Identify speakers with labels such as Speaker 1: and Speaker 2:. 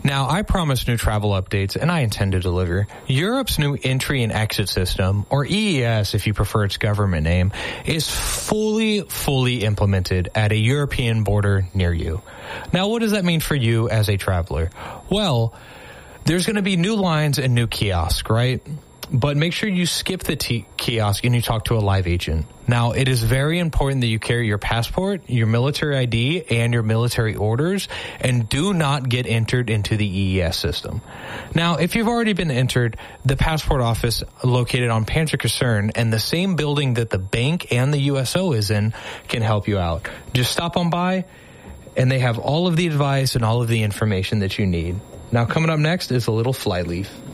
Speaker 1: Now, I promise new travel updates, and I intend to deliver. Europe's new entry and exit system, or EES if you prefer its government name, is fully implemented at a European border near you. Now, what does that mean for you as a traveler? Well, there's going to be new lines and new kiosks, right? But make sure you skip the kiosk and you talk to a live agent. Now, it is very important that you carry your passport, your military ID, and your military orders, and do not get entered into the EES system. Now, if you've already been entered, the passport office located on Panzer Kaserne and the same building that the bank and the USO is in can help you out. Just stop on by, and they have all of the advice and all of the information that you need. Now, coming up next is a little Flyleaf.